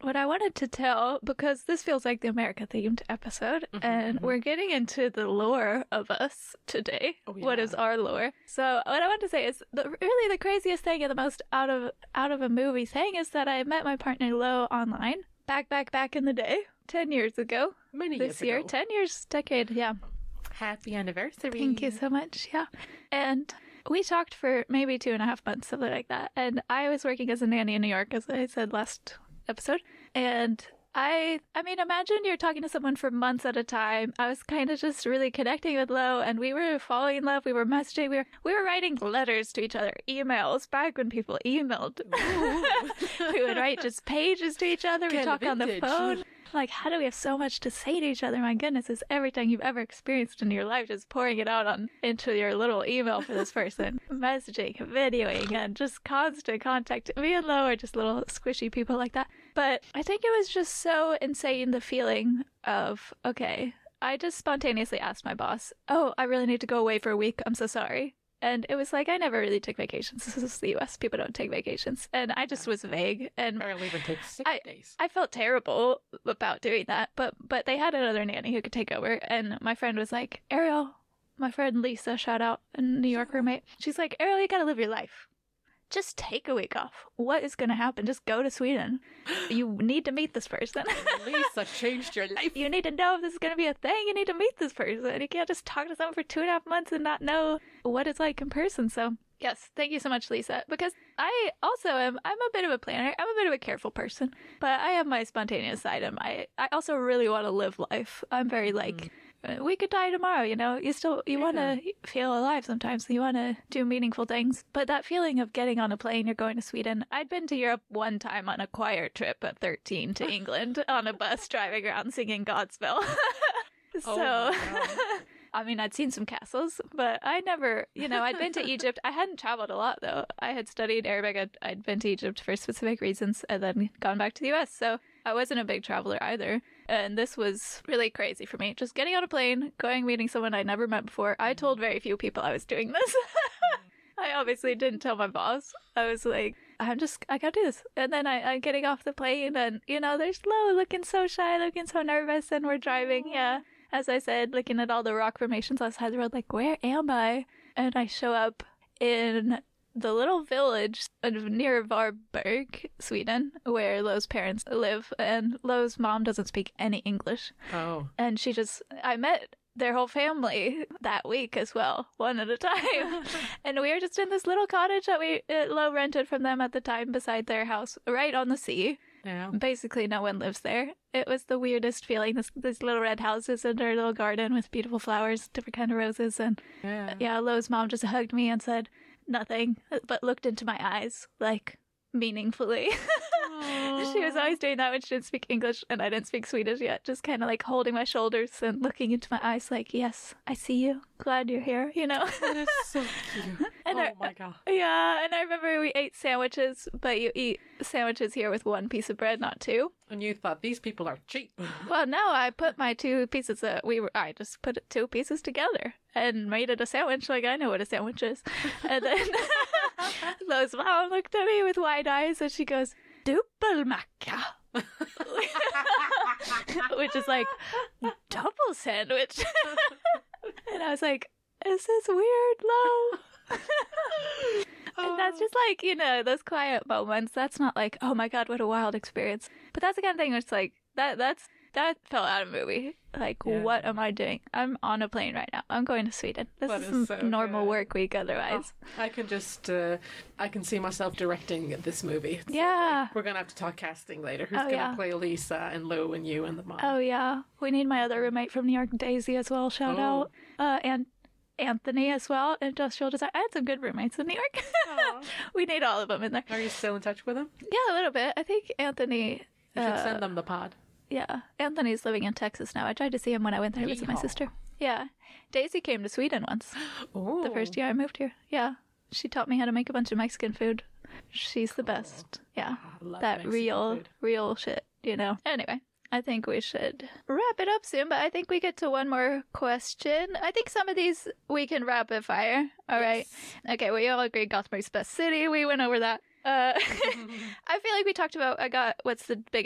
what I wanted to tell, because this feels like the America-themed episode, and we're getting into the lore of us today. Oh, yeah. What is our lore? So what I want to say is really the craziest thing and the most out of a movie thing is that I met my partner Lo online back in the day, 10 years ago. Many years ago. 10 years, decade, yeah. Happy anniversary. Thank you so much, yeah. And we talked for maybe 2.5 months, something like that. And I was working as a nanny in New York, as I said last episode. And I mean, imagine you're talking to someone for months at a time. I was kind of just really connecting with Lo, and we were falling in love. We were messaging. We were writing letters to each other, emails, back when people emailed. We would write just pages to each other. We'd talk on the phone. Like, how do we have so much to say to each other? My goodness, is everything you've ever experienced in your life just pouring it out into your little email for this person. Messaging, videoing, and just constant contact. Me and Lo are just little squishy people like that. But I think it was just so insane, the feeling of, okay, I just spontaneously asked my boss, oh, I really need to go away for a week. I'm so sorry. And it was like, I never really took vacations. This is the US. People don't take vacations. And I just was vague. And barely even take sick days. I felt terrible about doing that. But they had another nanny who could take over. And my friend was like, Ariel, my friend Lisa, shout out, a New York roommate. She's like, Ariel, you gotta live your life. Just take a week off. What is going to happen? Just go to Sweden. You need to meet this person. Lisa changed your life. You need to know if this is going to be a thing. You need to meet this person. You can't just talk to someone for 2.5 months and not know what it's like in person. So, yes, thank you so much, Lisa. Because I also I'm a bit of a planner. I'm a bit of a careful person. But I have my spontaneous side. And I also really want to live life. I'm very we could die tomorrow, you know? You want to feel alive sometimes. You want to do meaningful things. But that feeling of getting on a plane, you're going to Sweden. I'd been to Europe one time on a choir trip at 13 to England on a bus driving around singing Godspell. I mean, I'd seen some castles, but I never, I'd been to Egypt. I hadn't traveled a lot, though. I had studied Arabic. I'd been to Egypt for specific reasons and then gone back to the US. So I wasn't a big traveler either. And this was really crazy for me. Just getting on a plane, meeting someone I'd never met before. I told very few people I was doing this. I obviously didn't tell my boss. I was like, I gotta do this. And then I'm getting off the plane and, there's Lo looking so shy, looking so nervous. And we're driving, as I said, looking at all the rock formations on the side of the road, like, where am I? And I show up in the little village near Varberg, Sweden, where Lo's parents live. And Lo's mom doesn't speak any English. Oh. And I met their whole family that week as well, one at a time. And we were just in this little cottage that Lo rented from them at the time beside their house, right on the sea. Yeah. Basically, no one lives there. It was the weirdest feeling. These little red houses in their little garden with beautiful flowers, different kind of roses. And Lo's mom just hugged me and said nothing, but looked into my eyes, like, meaningfully. She was always doing that when she didn't speak English and I didn't speak Swedish yet, just kind of like holding my shoulders and looking into my eyes like, yes, I see you, glad you're here, That is so cute. And my god. Yeah, and I remember we ate sandwiches, but you eat sandwiches here with one piece of bread, not two. And you thought, these people are cheap. Well, no, I put my two pieces I just put two pieces together and made it a sandwich, like I know what a sandwich is. And then Lo's mom looked at me with wide eyes and she goes, dubbelmacka. Which is like, double sandwich. And I was like, is this weird, Lo? And that's just like, those quiet moments. That's not like, oh my god, what a wild experience. But that's the kind of thing where it's like, that fell out of a movie. Like, what am I doing? I'm on a plane right now. I'm going to Sweden. This is so normal work week otherwise. I can just, I can see myself directing this movie. Yeah. We're going to have to talk casting later. Who's going to play Lisa and Lo and you and the mom? Oh, yeah. We need my other roommate from New York, Daisy, as well. Shout out. And Anthony as well, industrial design. I had some good roommates in New York. We need all of them in there. Are you still in touch with them? Yeah, a little bit. I think Anthony... You should send them the pod. Yeah. Anthony's living in Texas now. I tried to see him when I went there to visit my sister. Yeah. Daisy came to Sweden once. Oh. The first year I moved here. Yeah. She taught me how to make a bunch of Mexican food. She's the best. Yeah. That real shit, Anyway. I think we should wrap it up soon, but I think we get to one more question. I think some of these we can rapid fire. All right. Okay, we all agree Gothenburg's best city. We went over that. I feel like we talked about, what's the biggest